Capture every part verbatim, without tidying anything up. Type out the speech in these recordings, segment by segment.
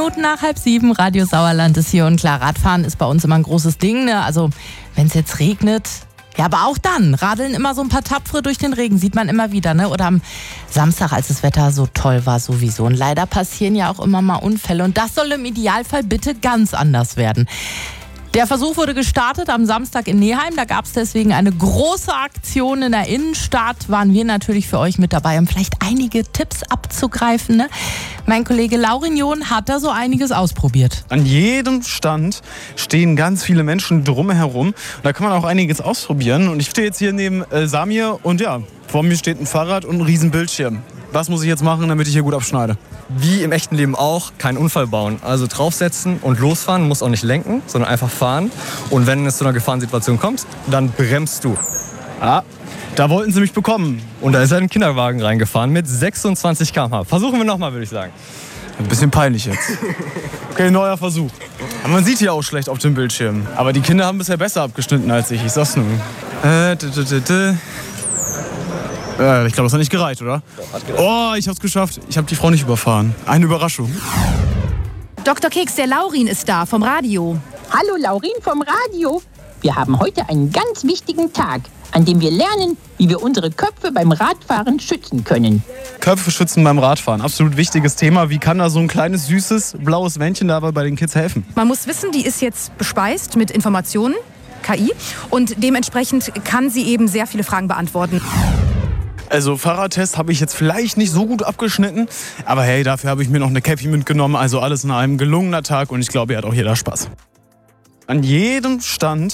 Minuten nach halb sieben, Radio Sauerland ist hier und klar, Radfahren ist bei uns immer ein großes Ding, ne? Also wenn es jetzt regnet, ja, aber auch dann radeln immer so ein paar Tapfere durch den Regen, sieht man immer wieder, ne? Oder am Samstag, als das Wetter so toll war sowieso. Und leider passieren ja auch immer mal Unfälle und das soll im Idealfall bitte ganz anders werden. Der Versuch wurde gestartet am Samstag in Neheim. Da gab es deswegen eine große Aktion in der Innenstadt. Waren wir natürlich für euch mit dabei, um vielleicht einige Tipps abzugreifen. Ne? Mein Kollege Laurinion hat da so einiges ausprobiert. An jedem Stand stehen ganz viele Menschen drumherum. Und da kann man auch einiges ausprobieren. Und ich stehe jetzt hier neben äh, Samir und ja, vor mir steht ein Fahrrad und ein riesen Bildschirm. Was muss ich jetzt machen, damit ich hier gut abschneide? Wie im echten Leben auch, keinen Unfall bauen. Also draufsetzen und losfahren, muss auch nicht lenken, sondern einfach fahren. Und wenn es zu einer Gefahrensituation kommt, dann bremst du. Ah, da wollten sie mich bekommen. Und da ist ein Kinderwagen reingefahren mit sechsundzwanzig Kilometer pro Stunde. Versuchen wir nochmal, würde ich sagen. Ein bisschen peinlich jetzt. Okay, neuer Versuch. Aber man sieht hier auch schlecht auf dem Bildschirm. Aber die Kinder haben bisher besser abgeschnitten als ich, ich sag's nur. Äh, d -d -d -d. Äh, ich glaube, das hat nicht gereicht, oder? Oh, ich hab's geschafft. Ich habe die Frau nicht überfahren. Eine Überraschung. Doktor Keks, der Laurin ist da vom Radio. Hallo Laurin vom Radio. Wir haben heute einen ganz wichtigen Tag, an dem wir lernen, wie wir unsere Köpfe beim Radfahren schützen können. Köpfe schützen beim Radfahren, absolut wichtiges Thema. Wie kann da so ein kleines, süßes, blaues Männchen dabei bei den Kids helfen? Man muss wissen, die ist jetzt bespeist mit Informationen, K I, und dementsprechend kann sie eben sehr viele Fragen beantworten. Also Fahrradtest habe ich jetzt vielleicht nicht so gut abgeschnitten, aber hey, dafür habe ich mir noch eine Cappy mitgenommen. Also alles in allem gelungener Tag und ich glaube, hier hat auch jeder Spaß. An jedem Stand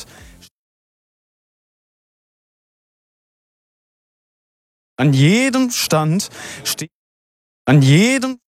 An jedem Stand steht an jedem